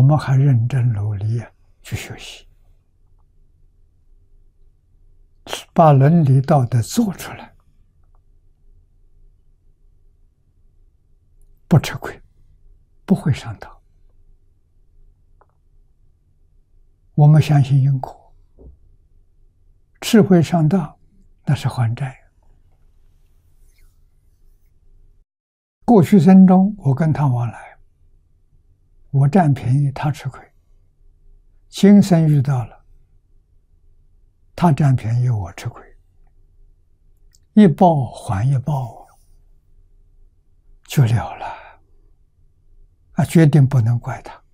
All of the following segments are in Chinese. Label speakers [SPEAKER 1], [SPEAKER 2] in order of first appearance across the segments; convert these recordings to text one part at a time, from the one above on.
[SPEAKER 1] 们还认真努力去学习，把伦理道德做出来，不吃亏，不会上当。我们相信因果，吃亏上当那是还债。过去生中，我跟他往来，我占便宜，他吃亏。今生遇到了，他占便宜，我吃亏，一报还一报，就了了。决定不能怪他。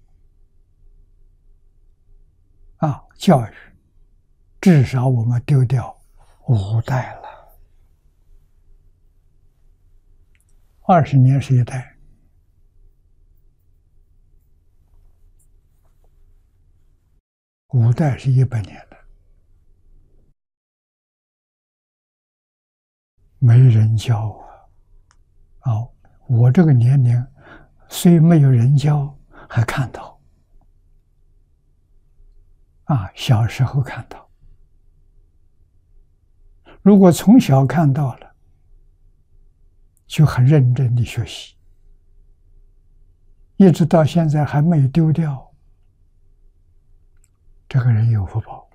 [SPEAKER 1] 教育至少我们丢掉5代了，20年是一代，5代是100年的，没人教我这个年龄虽没有人教，还看到小时候看到，如果从小看到了，就很认真的学习，一直到现在还没有丢掉，这个人有福报。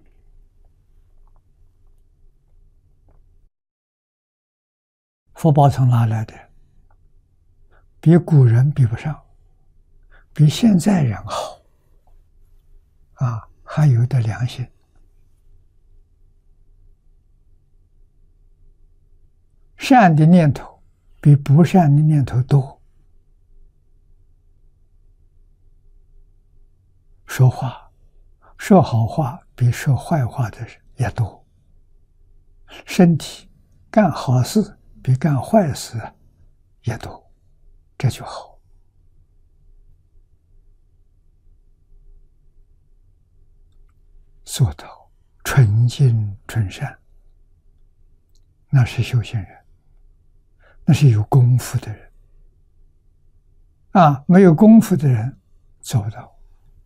[SPEAKER 1] 福报从哪来的？比古人比不上，比现在人好还有的良心。善的念头比不善的念头多，说好话比说坏话的人也多，身体干好事比干坏事也多，这就好。做到纯净纯善，那是修行人，那是有功夫的人没有功夫的人做不到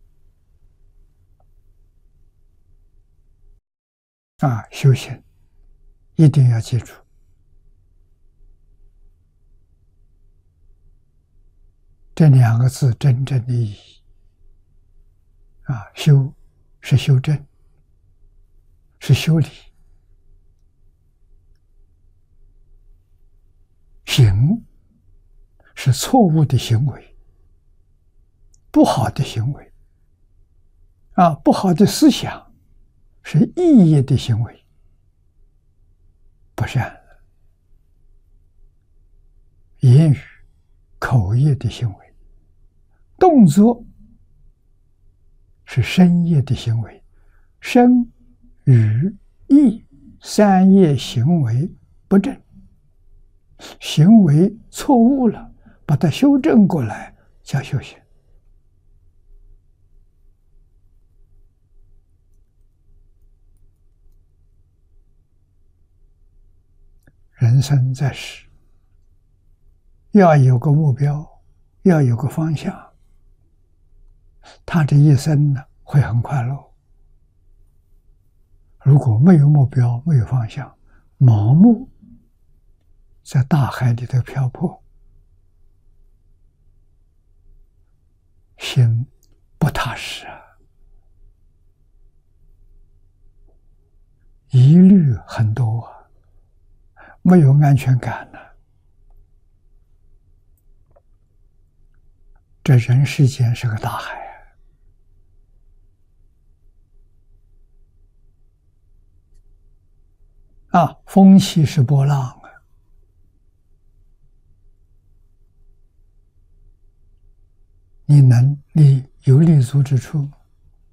[SPEAKER 1] 修行一定要记住，这2个字真正的意义修是修正，是修理，行是错误的行为，不好的行为不好的思想，是异业的行为，不善言语口业的行为，动作是身业的行为，身语意3业行为不正，行为错误了，把它修正过来叫修行。人生在世，要有个目标，要有个方向，他这一生呢会很快乐。如果没有目标，没有方向，盲目在大海里头漂泊，心不踏实疑虑很多没有安全感这人世间是个大海风起是波浪你能有立足之处吗？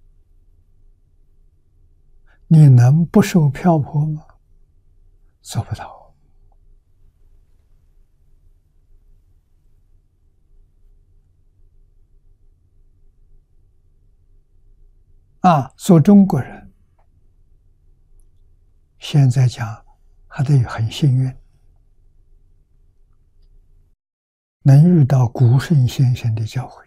[SPEAKER 1] 你能不受漂泊吗？做不到做中国人现在讲还得很幸运，能遇到古圣先生的教诲，